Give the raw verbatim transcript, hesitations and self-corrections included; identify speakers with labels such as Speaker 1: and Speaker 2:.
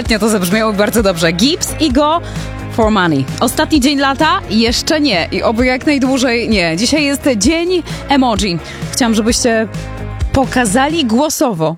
Speaker 1: Świetnie to zabrzmiało, bardzo dobrze. Gibbs i Go for Money. Ostatni dzień lata? Jeszcze nie. I oby jak najdłużej nie. Dzisiaj jest dzień emoji. Chciałam, żebyście pokazali głosowo